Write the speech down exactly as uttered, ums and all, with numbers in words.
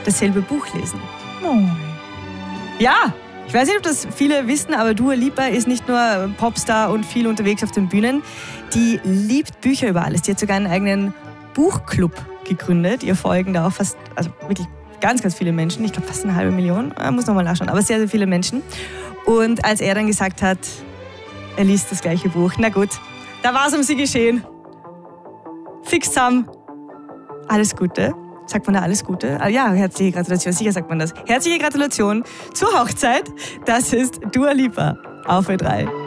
dasselbe Buch lesen. Oh. Ja, ich weiß nicht, ob das viele wissen, aber Dua Lipa ist nicht nur Popstar und viel unterwegs auf den Bühnen. Die liebt Bücher über alles. Die hat sogar einen eigenen Buchclub gegründet. Ihr folgen da auch fast, also wirklich ganz, ganz viele Menschen. Ich glaube fast eine halbe Million. Ich muss nochmal nachschauen, aber sehr, sehr viele Menschen. Und als er dann gesagt hat, er liest das gleiche Buch, na gut, da war es um sie geschehen. Fix zusammen. Alles Gute. Sagt man da alles Gute? Ah, ja, herzliche Gratulation, sicher sagt man das. Herzliche Gratulation zur Hochzeit. Das ist Dua Lipa auf Ö drei.